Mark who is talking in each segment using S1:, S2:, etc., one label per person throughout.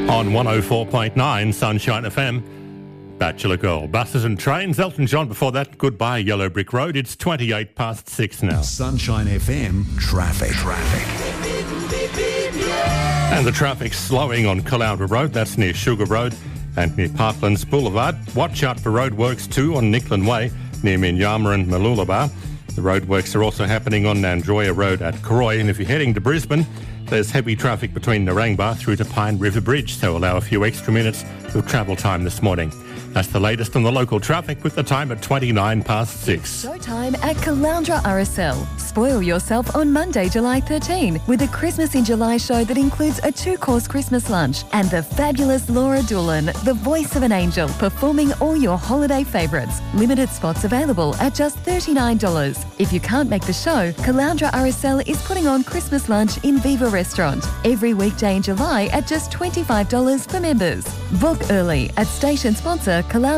S1: On 104.9 Sunshine FM, Bachelor Girl. Buses and trains. Elton John before that. Goodbye Yellow Brick Road. It's 28 past 6 now.
S2: Sunshine FM traffic.
S1: And the traffic's slowing on Caloundra Road. That's near Sugar Road and near Parklands Boulevard. Watch out for roadworks too on Nicklin Way near Minyama and Mooloolaba. The roadworks are also happening on Nandroya Road at Croy. And if you're heading to Brisbane, there's heavy traffic between Narangba through to Pine River Bridge, so allow a few extra minutes of travel time this morning. That's the latest on the local traffic with the time at 29 past 6.
S3: Showtime at Caloundra RSL. Spoil yourself on Monday, July 13 with a Christmas in July show that includes a 2-course Christmas lunch and the fabulous Laura Doolan, the voice of an angel, performing all your holiday favourites. Limited spots available at just $39. If you can't make the show, Caloundra RSL is putting on Christmas lunch in Viva Restaurant every weekday in July at just $25 for members. Book early at station sponsor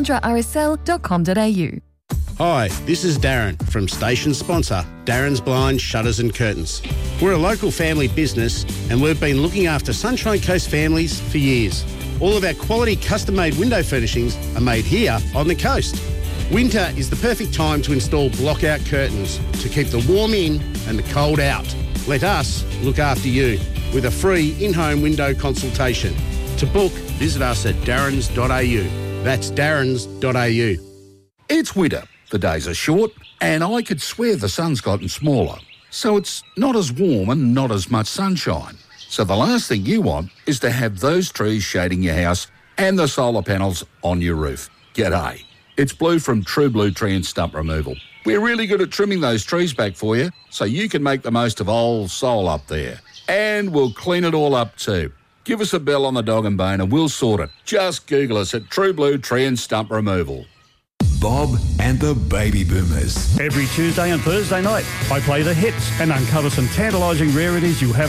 S3: caloundrarsl.com.au.
S4: Hi, this is Darren from station sponsor Darren's Blinds, Shutters and Curtains. We're a local family business and we've been looking after Sunshine Coast families for years. All of our quality custom-made window furnishings are made here on the coast. Winter is the perfect time to install block-out curtains to keep the warm in and the cold out. Let us look after you with a free in-home window consultation. To book, visit us at darrens.au. That's darrens.au.
S2: It's winter. The days are short, and I could swear the sun's gotten smaller. So it's not as warm and not as much sunshine. So the last thing you want is to have those trees shading your house and the solar panels on your roof. G'day. It's Blue from True Blue Tree and Stump Removal. We're really good at trimming those trees back for you so you can make the most of old soul up there. And we'll clean it all up too. Give us a bell on the dog and bone and we'll sort it. Just Google us at True Blue Tree and Stump Removal.
S5: Bob and the Baby Boomers.
S6: Every Tuesday and Thursday night, I play the hits and uncover some tantalising rarities you haven't